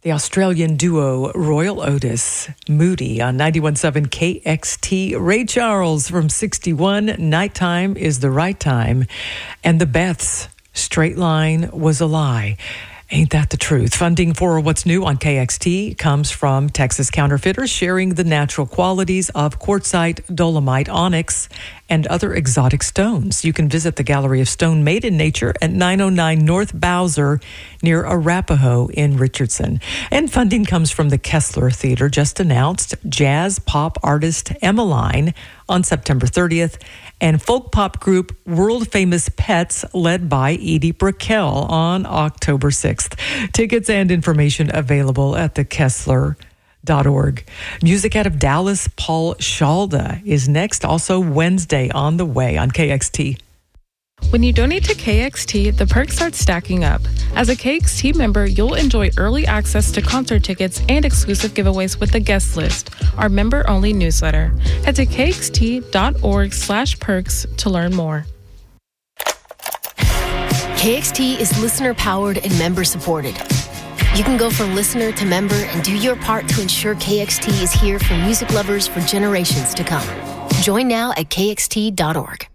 The Australian duo Royal Otis, Moody on 91.7 KXT. Ray Charles from 61, Nighttime is the Right Time. And the Beths, Straight Line Was a Lie. Ain't that the truth? Funding for What's New on KXT comes from Texas Counterfeiters, sharing the natural qualities of quartzite, dolomite, onyx, and other exotic stones. You can visit the Gallery of Stone Made in Nature at 909 North Bowser near Arapahoe in Richardson. And funding comes from the Kessler Theater, just announced jazz pop artist Emmeline on September 30th, and folk pop group World Famous Pets, led by Edie Brickell, on October 6th. Tickets and information available at thekessler.org. Music out of Dallas, Paul Shalda is next, also Wednesday on the way on KXT. When you donate to KXT, the perks start stacking up. As a KXT member, you'll enjoy early access to concert tickets and exclusive giveaways with the guest list, our member-only newsletter. Head to kxt.org/perks to learn more. KXT is listener-powered and member-supported. You can go from listener to member and do your part to ensure KXT is here for music lovers for generations to come. Join now at kxt.org.